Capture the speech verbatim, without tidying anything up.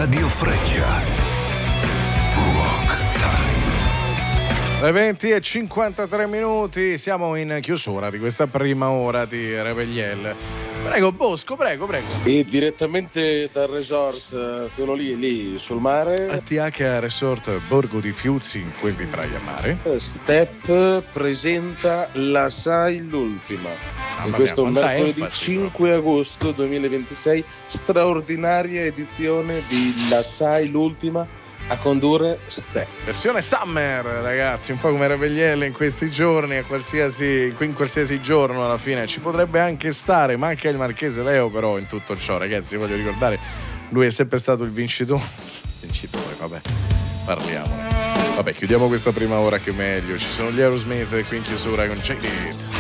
Radio Freccia. Rock Time. Le venti e cinquantatré minuti, siamo in chiusura di questa prima ora di Revegliel. Prego Bosco, prego, prego. E direttamente dal resort, quello lì, lì sul mare, A T H Resort Borgo di Fiuzzi, in quel di Praia Mare. Step presenta La Sai l'ultima. Mamma In questo mia, quanta mercoledì enfasi, cinque agosto duemilaventisei, straordinaria edizione di La Sai l'ultima, a condurre Step. Versione Summer, ragazzi, un po' come Revegliel in questi giorni, a qualsiasi, in qualsiasi giorno alla fine ci potrebbe anche stare, manca il Marchese Leo però in tutto ciò, ragazzi, voglio ricordare, lui è sempre stato il vincitore, vincitore, vabbè, parliamone. Vabbè, chiudiamo questa prima ora che meglio, ci sono gli Aerosmith qui in chiusura con Check It.